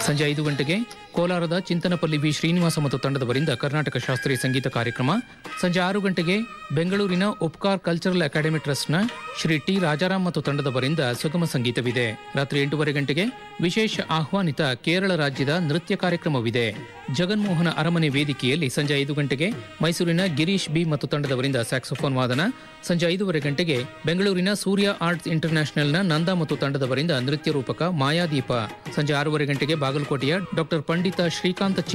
ಸಂಜೆ 5 ಗಂಟೆಗೆ ಕೋಲಾರದ ಚಿಂತನಪಲ್ಲಿ ವಿ ಶ್ರೀನಿವಾಸ ಮತ್ತು ತಂಡದವರಿಂದ ಕರ್ನಾಟಕ ಶಾಸ್ತ್ರೀಯ ಸಂಗೀತ ಕಾರ್ಯಕ್ರಮ. ಸಂಜೆ 6 ಗಂಟೆಗೆ ಬೆಂಗಳೂರಿನ ಉಪ್ಕಾರ್ ಕಲ್ಚರಲ್ ಅಕಾಡೆಮಿ ಟ್ರಸ್ಟ್ನ ಶ್ರೀ ಟಿ ರಾಜಾರಾಮ್ ಮತ್ತು ತಂಡದವರಿಂದ ಸುಗಮ ಸಂಗೀತವಿದೆ. ರಾತ್ರಿ 8:30 ಗಂಟೆಗೆ ವಿಶೇಷ ಆಹ್ವಾನಿತ ಕೇರಳ ರಾಜ್ಯದ ನೃತ್ಯ ಕಾರ್ಯಕ್ರಮವಿದೆ. ಜಗನ್ಮೋಹನ ಅರಮನೆ ವೇದಿಕೆಯಲ್ಲಿ ಸಂಜೆ 5 ಗಂಟೆಗೆ ಮೈಸೂರಿನ ಗಿರೀಶ್ ಬಿ ಮತ್ತು ತಂಡದವರಿಂದ ಸ್ಯಾಕ್ಸೋಫೋನ್ ವಾದನ. ಸಂಜೆ 5:30 ಗಂಟೆಗೆ ಬೆಂಗಳೂರಿನ ಸೂರ್ಯ ಆರ್ಟ್ಸ್ ಇಂಟರ್ನ್ಯಾಷನಲ್ನ ನಂದ ಮತ್ತು ತಂಡದವರಿಂದ ನೃತ್ಯ ರೂಪಕ ಮಾಯಾದೀಪ. ಸಂಜೆ 6:30 ಗಂಟೆಗೆ ಬಾಗಲಕೋಟೆಯ ಡಾಕ್ಟರ್ ಪಂಡಿತ ಶ್ರೀಕಾಂತ